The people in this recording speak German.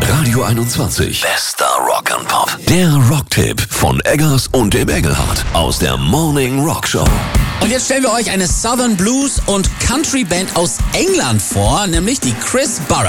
Radio 21. Bester Rock and Pop. Der Rocktipp von Eggers und dem Engelhardt aus der Morning Rock Show. Und jetzt stellen wir euch eine Southern Blues und Country Band aus England vor, nämlich die Chris Burrows.